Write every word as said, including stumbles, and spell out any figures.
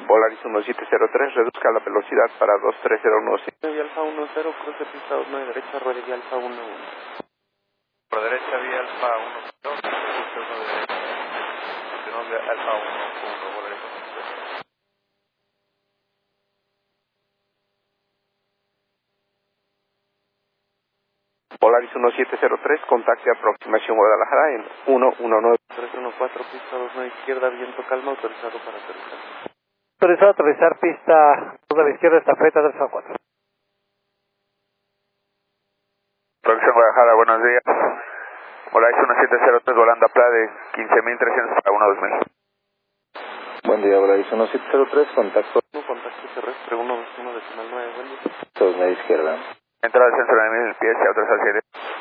Polaris uno siete cero tres, reduzca la velocidad para dos tres cero uno. Vía Alfa uno cero, cruce pista dos nueve derecha, rueda vía Alfa uno uno. Por derecha vía Alfa uno cero, cruce uno derecha. Continuamos vía Alfa uno uno, por derecha. Polaris uno siete cero tres, contacte aproximación Guadalajara en uno uno nueve. tres uno cuatro, pista dos nueve izquierda, viento calma, autorizado para aterrizar. Autorizado a aterrizar pista dos a la izquierda, estafeta tres a cuatro. Producción Guadalajara, buenos días. Polaris uno siete cero tres, volando a Plade, quince mil trescientos para uno dos mil. Buen día, Polaris uno siete cero tres, contacto uno, contacto terrestre, uno dos uno decimal nueve, buen día. dos nueve izquierda. Entrada al centro de mil pies y autorización.